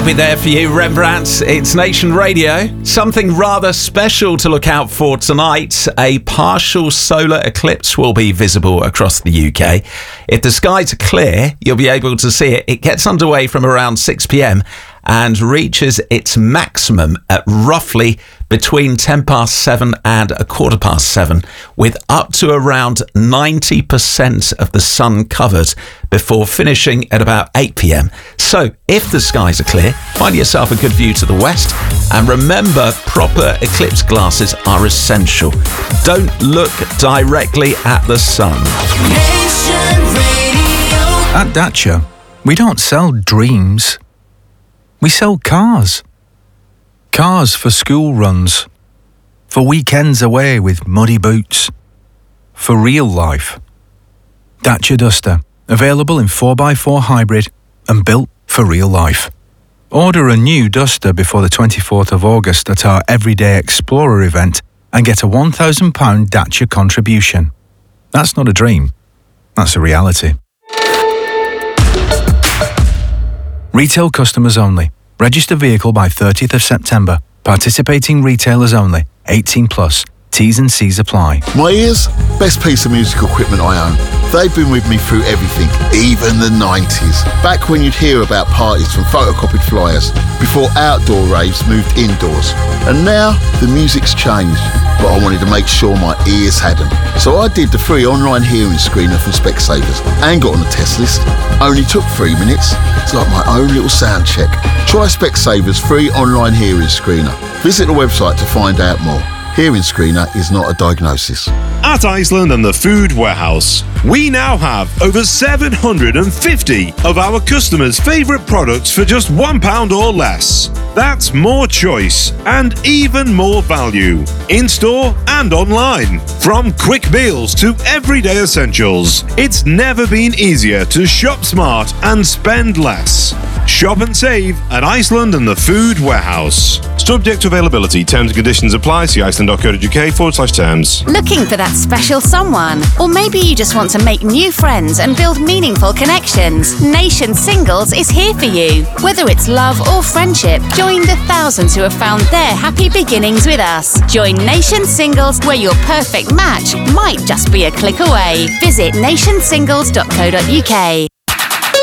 I'll be there for you, Rembrandt. It's Nation Radio. Something rather special to look out for tonight. A partial solar eclipse will be visible across the UK. If the skies are clear, you'll be able to see it. It gets underway from around 6 p.m. and reaches its maximum at roughly between 7:10 and 7:15, with up to around 90% of the sun covered before finishing at about 8 p.m. So if the skies are clear, find yourself a good view to the west, and remember, proper eclipse glasses are essential. Don't look directly at the sun. At Dacia, we don't sell dreams. We sell cars. Cars for school runs, for weekends away with muddy boots, for real life. Dacia Duster, available in 4x4 hybrid and built for real life. Order a new Duster before the 24th of August at our Everyday Explorer event and get a £1,000 Dacia contribution. That's not a dream, that's a reality. Retail customers only. Register vehicle by 30th of September. Participating retailers only. 18 plus. T's and C's apply. My ears, best piece of musical equipment I own. They've been with me through everything, even the 90s. Back when you'd hear about parties from photocopied flyers, before outdoor raves moved indoors. And now, the music's changed, but I wanted to make sure my ears hadn't. So I did the free online hearing screener from Specsavers and got on the test list. Only took 3 minutes. It's like my own little sound check. Try Specsavers free online hearing screener. Visit the website to find out more. Hearing screener is not a diagnosis. At Iceland and the Food Warehouse, we now have over 750 of our customers' favourite products for just £1 or less. That's more choice and even more value, in-store and online. From quick meals to everyday essentials, it's never been easier to shop smart and spend less. Shop and save at Iceland and the Food Warehouse. Subject to availability. Terms and conditions apply. See iceland.co.uk/terms. Looking for that special someone? Or maybe you just want to make new friends and build meaningful connections? Nation Singles is here for you. Whether it's love or friendship, join the thousands who have found their happy beginnings with us. Join Nation Singles, where your perfect match might just be a click away. Visit nationsingles.co.uk.